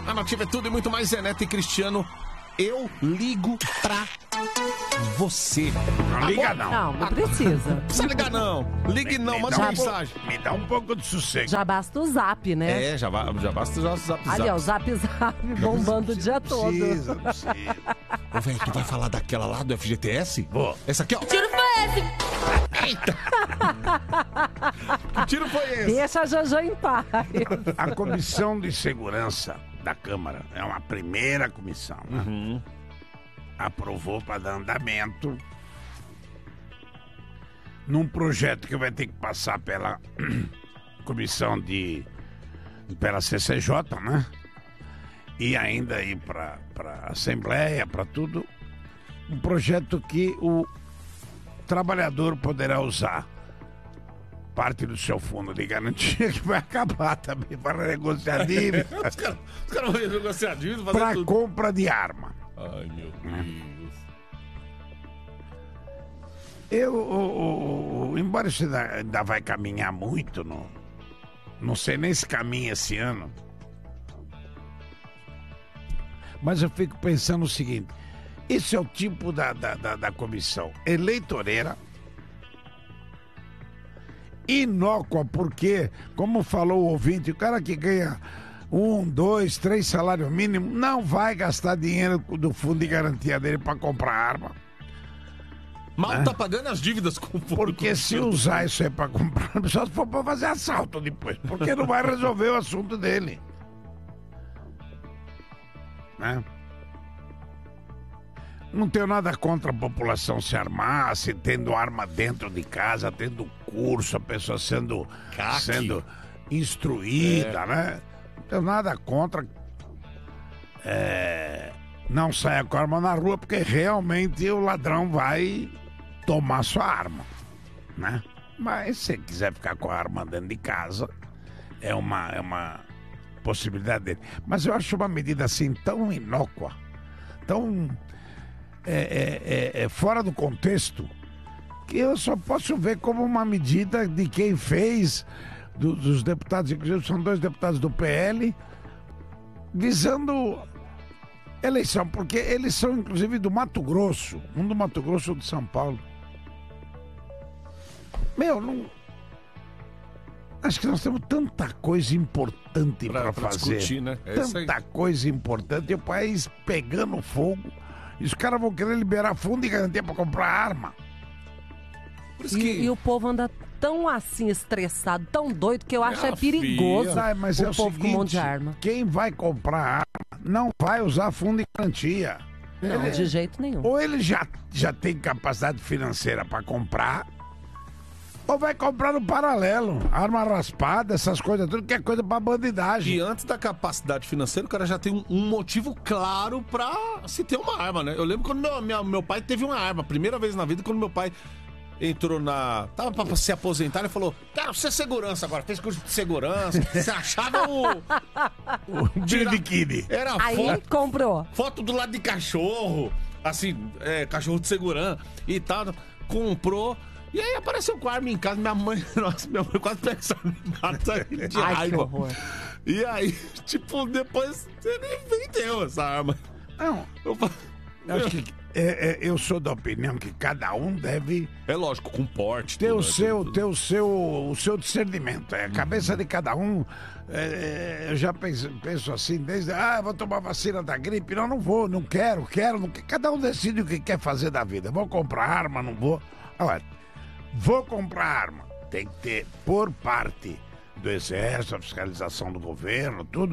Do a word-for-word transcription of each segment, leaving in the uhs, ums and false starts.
A Nativa é tudo e muito mais. Zé Neto e Cristiano, eu ligo pra você. Não liga não. Não, não precisa. Não precisa ligar não. Ligue não, Me manda dá um mensagem. pouco- Me dá um pouco de sossego. Já basta o zap, né? É, já, va- já basta já o zap zap. Ali, ó, o zap zap bombando o dia todo. Precisa, não precisa. Ô, velho, tu vai falar daquela lá do F G T S? Vou. Essa aqui, ó. Tiro foi esse? Eita! Que tiro foi esse? Deixa a Jojo em paz. A Comissão de Segurança da Câmara é uma primeira comissão, né? Uhum. Aprovou para dar andamento num projeto que vai ter que passar pela comissão de pela C C J, né? E ainda ir para para Assembleia, para tudo, um projeto que o trabalhador poderá usar parte do seu fundo de garantia, que vai acabar também para negociar dívida, Os caras os caras vão negociar dívida, fazer para tudo. compra de arma. Ai, meu Deus. Eu, o- o- o- embora isso ainda, ainda vai caminhar muito, no, não sei nem se caminha esse ano, mas eu fico pensando o seguinte: esse é o tipo da, da, da, da comissão eleitoreira, inócua, porque, como falou o ouvinte, o cara que ganha um, dois, três salários mínimos não vai gastar dinheiro do fundo de garantia dele para comprar arma. Mal tá pagando as dívidas com o fundo. Porque se usar isso aí pra comprar, só se for pra fazer assalto depois. Porque não vai resolver o assunto dele. Né? Não tenho nada contra a população se armar, se tendo arma dentro de casa, tendo curso, a pessoa sendo, Caque. sendo instruída, né? Não tenho nada contra. É, não saia com a arma na rua, porque realmente o ladrão vai tomar sua arma, né? Mas se quiser ficar com a arma dentro de casa, é uma, é uma possibilidade dele. Mas eu acho uma medida assim tão inócua, tão é, é, é, é fora do contexto, que eu só posso ver como uma medida de quem fez, do- dos deputados, inclusive são dois deputados do P L, visando eleição, porque eles são inclusive do Mato Grosso, um do Mato Grosso e outro de São Paulo. Meu, não. Acho que nós temos tanta coisa importante Pra- para pra fazer. discutir, né? É isso aí. Tanta coisa importante. E o país pegando fogo. E os caras vão querer liberar fundo de garantia para comprar arma. Por isso E, que... e o povo anda tão assim, estressado, tão doido, que eu acho Minha é perigoso filha. Ah, mas o é o povo com um monte de seguinte, arma. quem vai comprar arma não vai usar fundo de garantia. Não, Ele- de jeito nenhum. Ou ele já, já tem capacidade financeira para comprar, ou vai comprar no paralelo. Arma raspada, essas coisas, tudo que é coisa para bandidagem. E antes da capacidade financeira, o cara já tem um, um motivo claro pra se ter uma arma, né? Eu lembro quando meu, minha- meu pai teve uma arma, primeira vez na vida, quando meu pai entrou na... Tava pra se aposentar, ele falou, quero ser segurança agora, fez curso de segurança, você achava o... O Tira- biquíni. Era Aí foto, comprou. foto do lado de cachorro, assim, é, cachorro de segurança e tal, comprou... E aí apareceu com a arma em casa, minha mãe, nossa, minha mãe quase pensava me mata de Ai, que raiva. horror. E aí, tipo, depois ele vendeu essa arma. Não, Eu fa- eu acho que é, é, eu sou da opinião que cada um deve É lógico, com porte. ter tudo, o né, seu, tudo, tudo. ter o seu, o seu discernimento. É a cabeça de cada um. É, eu já penso, penso assim, desde, ah, eu vou tomar vacina da gripe. Não, não vou, não quero, quero. Não quero. Cada um decide o que quer fazer da vida. Vou comprar arma, não vou. Olha, vou comprar arma. Tem que ter, por parte do Exército, a fiscalização do governo, tudo,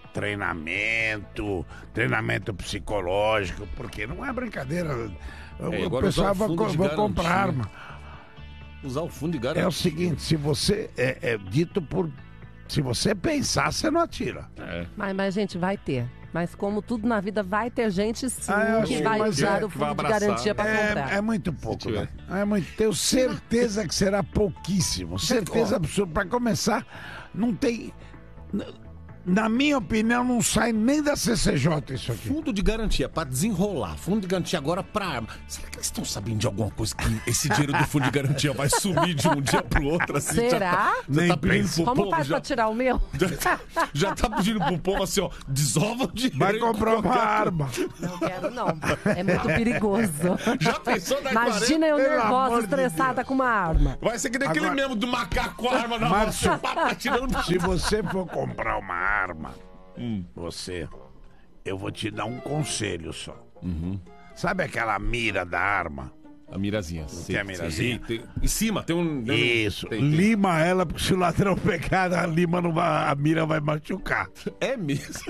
treinamento, treinamento psicológico, porque não é brincadeira. O, É, o agora pessoal usar o vai, fundo co- de vai comprar garantia. arma. Usar o fundo de É o garantia. seguinte, se você é, é dito por. Se você pensar, você não atira. É. Mas, mas, gente, vai ter. Mas como tudo na vida, vai ter gente sim Ah, eu que acho vai que- usar é, o que vai fundo de abraçar. garantia para comprar. É, é muito pouco, Se tiver. né? É muito, tenho certeza que será pouquíssimo. Certeza absoluta. Para começar, não tem. n- Na minha opinião, não sai nem da C C J isso aqui. Fundo de garantia, pra desenrolar. Fundo de garantia agora pra arma. Será que eles estão sabendo de alguma coisa que esse dinheiro do fundo de garantia vai sumir de um dia pro outro? Assim, Será? Já, já Nem tá pedindo pensa. pro Como povo, faz já, pra tirar o meu? já, já tá pedindo pro povo assim, ó, desova o dinheiro. Vai comprar uma qualquer- arma. Não quero, não. É muito perigoso. Já pensou na Imagina eu Pelo amor nervosa, de estressada com uma arma. Vai ser que nem aquele Agora- mesmo do macaco com a arma na mão, Márcio, assim, pá, tá tirando. Se você for comprar uma arma, você, eu vou te dar um conselho só. Sabe aquela mira da arma? A mirazinha. Sim, tem a mirazinha? sim, tem- em cima tem um... tem um- Isso, tem- tem. lima ela, porque se o ladrão pegar a lima, não vai, a mira vai machucar. É mesmo.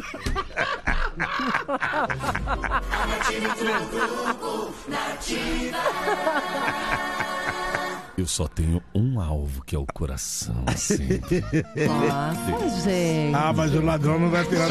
Eu só tenho um alvo, que é o coração, sempre. Nossa, gente. Ah, mas o ladrão não vai tirar